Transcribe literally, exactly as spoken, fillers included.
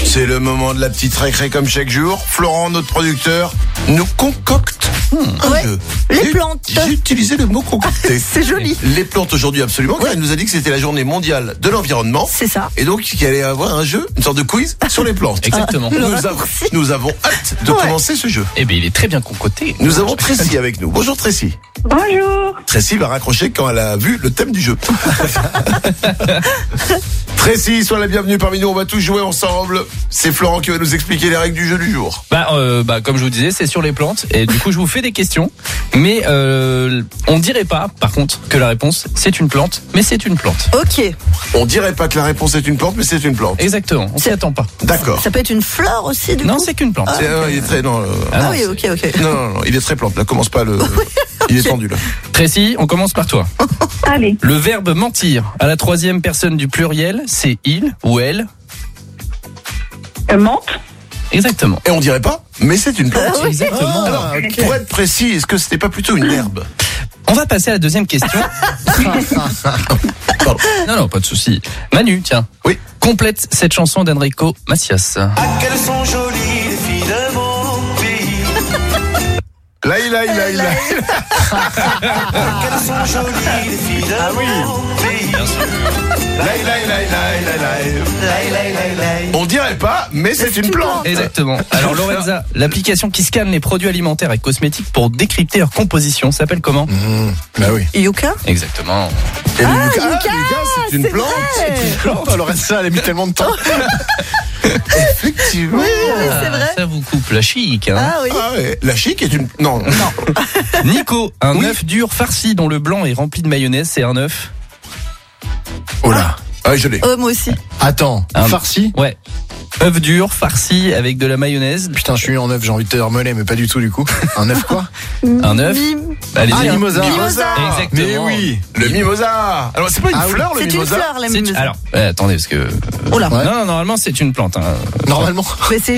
C'est le moment de la petite récré comme chaque jour. Florent, notre producteur, nous concocte un Ouais, jeu. les Et plantes. J'ai utilisé le mot concocter. C'est joli. Les plantes aujourd'hui, absolument, car il nous a dit que c'était la journée mondiale de l'environnement. C'est ça. Et donc, qu'il allait avoir un jeu, une sorte de quiz sur les plantes. Exactement. Le Nous avons, raccourci. nous avons hâte de Ouais. commencer ce jeu. Eh bien, il est très bien concoté. Nous avons Tracy avec nous. Bonjour Tracy. Bonjour. Tracy va raccrocher quand elle a vu le thème du jeu. Tracy, sois la bienvenue parmi nous, on va tous jouer ensemble. C'est Florent qui va nous expliquer les règles du jeu du jour. Bah, euh, bah, comme je vous disais, c'est sur les plantes. Et du coup, je vous fais des questions. Mais euh, on ne dirait pas, par contre, que la réponse, c'est une plante. Mais c'est une plante. Ok. On dirait pas que la réponse est une plante, mais c'est une plante. Exactement. On s'y attend pas. D'accord. Ça peut être une fleur aussi, du Non, coup. c'est qu'une plante. C'est- euh, il est très, non, euh, Ah, non, oui, c'est- ok, ok. non, non, non, il est très plante. Là, commence pas le. Il est tendu là. Tracy, on commence par toi. Allez. Le verbe mentir à la troisième personne du pluriel, c'est il ou elle. Euh, menthe. Exactement. Et on dirait pas, mais c'est une plante. Ah oui. Exactement. Alors, pour être précis, est-ce que c'était pas plutôt une herbe? On va passer à la deuxième question. Pardon. Non, non, pas de souci. Manu, tiens. Oui. Complète cette chanson d'Enrico Macias. Ah, qu'elles sont jolies les filles de mon pays. Là, il a, il a, il a. Qu'elles sont jolies les filles de Ah oui. mon pays. Là, il a, il a, il a, il a, il a. Laï, laï, laï, laï. On dirait pas, mais c'est une plante. Exactement. Alors Lorenza, l'application qui scanne les produits alimentaires et cosmétiques pour décrypter leur composition s'appelle comment? Mmh, bah oui. Yuka. Exactement. Et le Ah, Yucca, Yucca, ah, Yucca, c'est une c'est plante. vrai. C'est une plante. Alors ça, elle a mis tellement de temps. Effectivement. Oui, oui, c'est Ah, vrai. ça vous coupe la chic. Hein. Ah oui. Ah ouais. La chic est une. Non. Non. Nico, un Oui. œuf dur farci dont le blanc est rempli de mayonnaise, c'est un œuf. Oh là. Ah, je l'ai. Oh, moi aussi. Attends, Un- farci. Ouais. œuf dur farci avec de la mayonnaise. Putain, je suis en œuf, j'ai envie de te harmeler, mais pas du tout du coup. Un œuf quoi? Un œuf. Mim- Allez-y. Ah, mimosa. Mimosa. Exactement. Mais oui. Le mimosa. Alors, c'est pas une Ah oui. fleur, le C'est une mimosa? fleur, la C'est- mimosa. Alors, euh, attendez, parce que. Oh là. Ouais. Non, non, normalement, c'est une plante. Hein. Normalement. Mais c'est